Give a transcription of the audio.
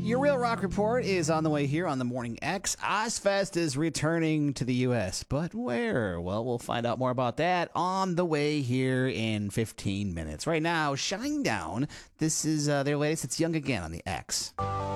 Your Real Rock Report is on the way here on the Morning X. Ozfest is returning to the U.S., but where? Well, we'll find out more about that on the way here in 15 minutes. Right now, Shinedown. This is their latest. It's Young Again on the X.